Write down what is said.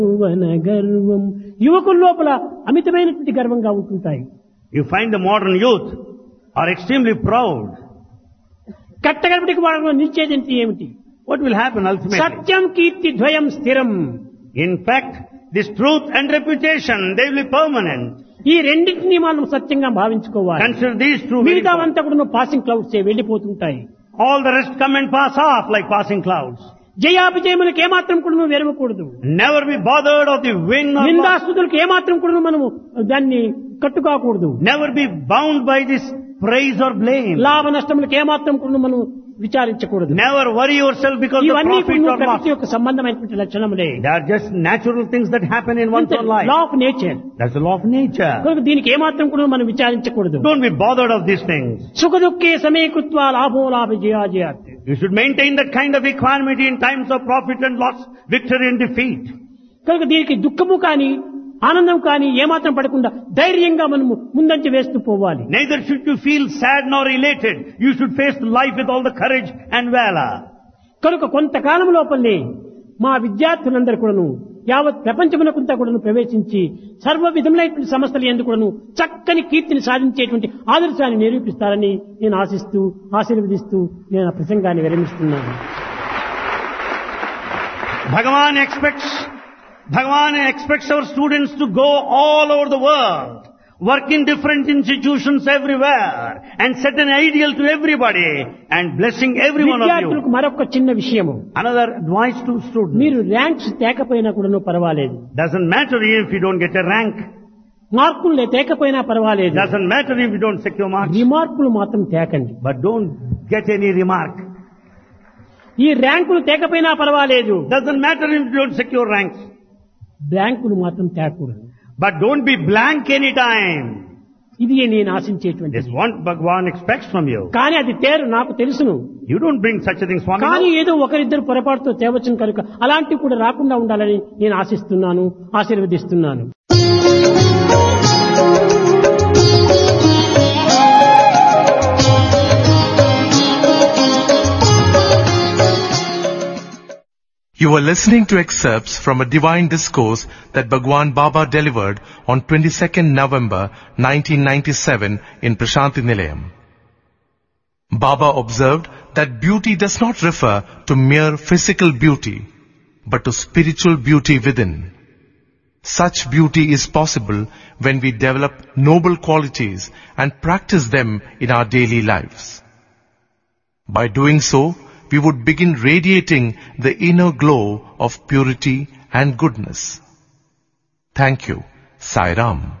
యౌవన గర్వం యువకుల లోపల అమితమైనటువంటి గర్వంగా ఉంటుంటాయి. You find the modern youth are extremely proud. కట్టగడపటికి వాళ్ళలో నిలిచేది ఏమిటి? What will happen ultimately? సత్యం కీర్తి ద్వయం స్థిరం. In fact, this truth and reputation, they will be permanent. ఈ రెండింటినీ మనం సత్యంగా భావించుకోవాలి. Consider these two. మిగతా అంతా కూడా passing clouds వెళ్ళిపోతుంటాయి. All the rest come and pass off like passing clouds. జయాభిజయములకు ఏమాత్రం కూడా వెరవకూడదు. Never be bothered of the win or loss. నిందాస్తుతులకు ఏమాత్రం కూడా మనము దాన్ని కట్టుకోకూడదు. Never be bound by this praise or blame. లాభ నష్టములకు ఏమాత్రం కూడా మనం విచారించకూడదు. Never worry yourself because of ఇవన్నీ profit or loss. ప్రకృతి యొక్క సంబంధమైనటువంటి లక్షణములే. They are just natural things that happen in one's own life. Law of nature. That's the law of nature. కనుక దీనికి ఏమాత్రం కూడా మనం విచారించకూడదు. Don't be bothered of these things. సుఖ దుఃఖే సమీకృత్వా లాభో లాభ జయాజయాత్. You should maintain that kind of equanimity in times of profit and loss, victory and defeat. కనుక దీనికి దుఃఖము కానీ ఆనందం కానీ ఏమాత్రం పడకుండా ధైర్యంగా మనము ముందంజ వేస్తూ పోవాలి. Neither should you feel sad nor elated. You should face life with all the courage and valor. కనుక కొంతకాలం లోపలనే మా విద్యార్థులందరూ కూడాను యావత్ ప్రపంచమునకంతా కూడాను ప్రవేశించి సర్వ విధములైనటువంటి సమస్యలు ఎందుకు కూడాను చక్కని కీర్తిని సాధించేటువంటి ఆదర్శాన్ని నిరూపిస్తారని నేను ఆశిస్తూ ఆశీర్వదిస్తూ నేను ఆ ప్రసంగాన్ని విరమిస్తున్నాను. Bhagavan expects our students to go all over the world, work in different institutions everywhere, and set an ideal to everybody, and blessing every one of విద్యార్థులకు you. మరొక చిన్న విషయము. Another advice to students. మీరు ranks తేకపోయినా కూడాను పర్వాలేదు. Doesn't matter if you don't get a rank. మార్కులు తేకపోయినా పర్వాలేదు. Doesn't matter if you don't secure marks. రిమార్కులు మాత్రం తేకండి. But don't get any remark. ఈ ర్యాంకులు తేకపోయినా పర్వాలేదు. Doesn't matter if you don't secure ranks. బ్లాంకులు మాత్రం తేకూడదు. But don't be blank any time. ఇది నేను ఆశించేటువంటి. This is what Bhagavan expects from you. కానీ అది తేరు నాకు తెలుసును. You don't bring such a thing, Swami. కానీ ఏదో ఒకరిద్దరు పొరపాటుతో తేవచ్చును కనుక అలాంటివి కూడా రాకుండా ఉండాలని నేను ఆశిస్తున్నాను, ఆశీర్వదిస్తున్నాను. You are listening to excerpts from a divine discourse that Bhagwan Baba delivered on 22nd November 1997 in Prashanti Nilayam. Baba observed that beauty does not refer to mere physical beauty, but to spiritual beauty within. Such beauty is possible when we develop noble qualities and practice them in our daily lives. By doing so, we would begin radiating the inner glow of purity and goodness. Thank you. Sai Ram.